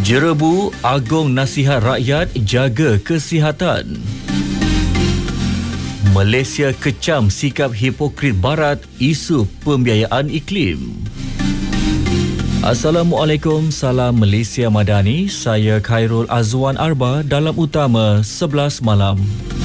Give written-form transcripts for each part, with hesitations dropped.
Jerebu, Agong nasihat rakyat jaga kesihatan. Malaysia kecam sikap hipokrit Barat isu pembiayaan iklim. Assalamualaikum, salam Malaysia Madani. Saya Khairul Azwan Arba dalam Utama 11 Malam.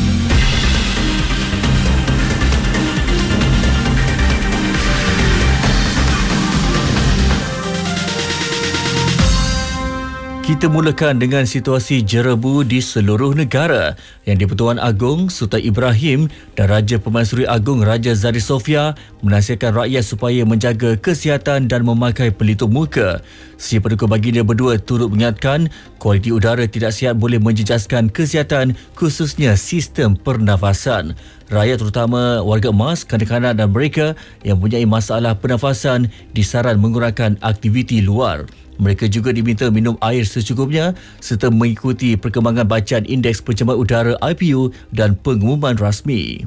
Kita mulakan dengan situasi jerebu di seluruh negara yang di-Pertuan Agong Sultan Ibrahim dan Raja Pemansuri Agong Raja Zari Sofia menasihatkan rakyat supaya menjaga kesihatan dan memakai pelitup muka. Si Pendukung Baginda berdua turut mengingatkan kualiti udara tidak sihat boleh menjejaskan kesihatan khususnya sistem pernafasan. Rakyat terutama warga emas, kanak-kanak dan mereka yang mempunyai masalah pernafasan disaran mengurangkan aktiviti luar. Mereka juga diminta minum air secukupnya serta mengikuti perkembangan bacaan Indeks Pencemaran Udara IPU dan pengumuman rasmi.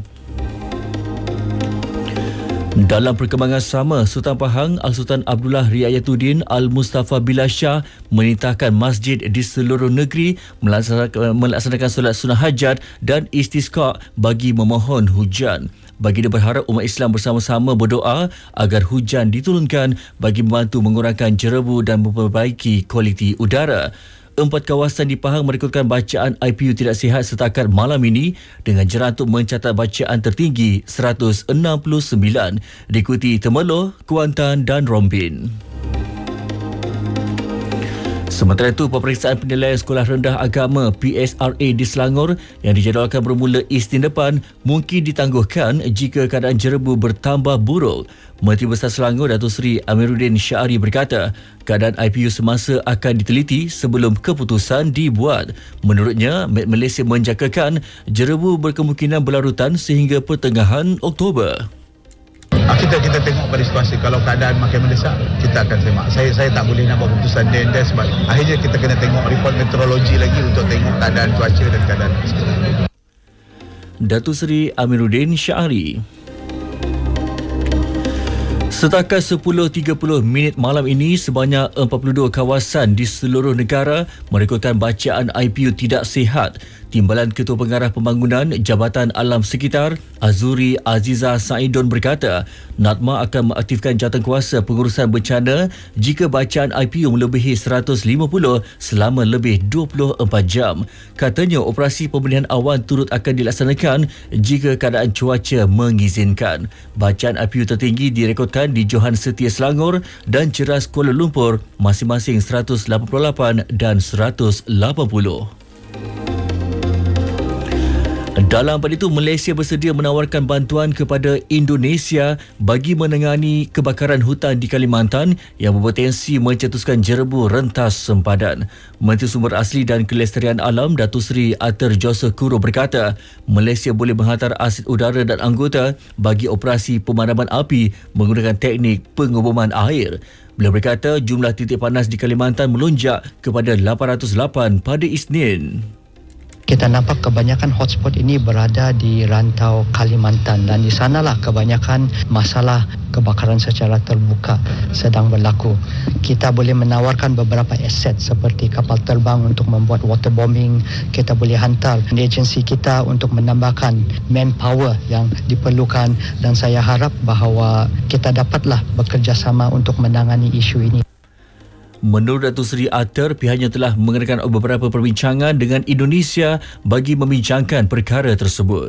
Dalam perkembangan sama, Sultan Pahang Al-Sultan Abdullah Riayatuddin Al-Mustafa Billah Shah menitahkan masjid di seluruh negeri melaksanakan solat sunnah hajat dan istisqa bagi memohon hujan. Baginda berharap umat Islam bersama-sama berdoa agar hujan diturunkan bagi membantu mengurangkan jerebu dan memperbaiki kualiti udara. 4 kawasan di Pahang merekodkan bacaan IPU tidak sihat setakat malam ini dengan jera untuk mencatat bacaan tertinggi 169, diikuti Temerloh, Kuantan dan Rombin. Sementara itu, peperiksaan penilaian Sekolah Rendah Agama PSRA di Selangor yang dijadualkan bermula Isnin depan mungkin ditangguhkan jika keadaan jerebu bertambah buruk. Menteri Besar Selangor Datuk Seri Amiruddin Syahri berkata, keadaan IPU semasa akan diteliti sebelum keputusan dibuat. Menurutnya, Malaysia menjangkakan jerebu berkemungkinan berlarutan sehingga pertengahan Oktober. Kita tengok pada situasi. Kalau keadaan makin mendesak, kita akan semak. Saya tak boleh nak buat keputusan then sebab akhirnya kita kena tengok report meteorologi lagi untuk tengok keadaan cuaca dan keadaan sekitar. Datuk Seri Amiruddin Syahri. Setakat 10.30 malam ini, sebanyak 42 kawasan di seluruh negara merekodkan bacaan IPU tidak sihat. Timbalan Ketua Pengarah Pembangunan Jabatan Alam Sekitar Azuri Aziza Saidon berkata, NADMA akan mengaktifkan jawatankuasa pengurusan bencana jika bacaan IPU melebihi 150 selama lebih 24 jam. Katanya operasi pembenihan awan turut akan dilaksanakan jika keadaan cuaca mengizinkan. Bacaan IPU tertinggi direkodkan di Johan Setia Selangor dan Ceras Kuala Lumpur masing-masing 188 dan 180. Dalam pada itu, Malaysia bersedia menawarkan bantuan kepada Indonesia bagi menangani kebakaran hutan di Kalimantan yang berpotensi mencetuskan jerebu rentas sempadan. Menteri Sumber Asli dan Kelestarian Alam Datuk Seri Arthur Joseph Kuro berkata, Malaysia boleh menghantar aset udara dan anggota bagi operasi pemadaman api menggunakan teknik pengubuman air. Beliau berkata jumlah titik panas di Kalimantan melonjak kepada 808 pada Isnin. Kita nampak kebanyakan hotspot ini berada di rantau Kalimantan dan di sanalah kebanyakan masalah kebakaran secara terbuka sedang berlaku. Kita boleh menawarkan beberapa aset seperti kapal terbang untuk membuat waterbombing. Kita boleh hantar agensi kita untuk menambahkan manpower yang diperlukan dan saya harap bahawa kita dapatlah bekerjasama untuk menangani isu ini. Menurut Datuk Seri Arthur, pihaknya telah mengadakan beberapa perbincangan dengan Indonesia bagi membincangkan perkara tersebut.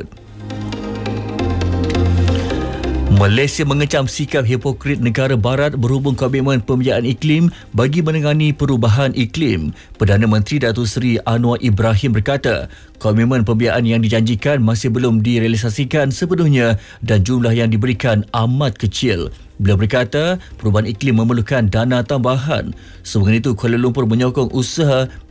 Malaysia mengecam sikap hipokrit negara barat berhubung komitmen pembiayaan iklim bagi menangani perubahan iklim. Perdana Menteri Datuk Seri Anwar Ibrahim berkata, komitmen pembiayaan yang dijanjikan masih belum direalisasikan sepenuhnya dan jumlah yang diberikan amat kecil. Beliau berkata, perubahan iklim memerlukan dana tambahan. Sebagai itu, Kuala Lumpur menyokong usaha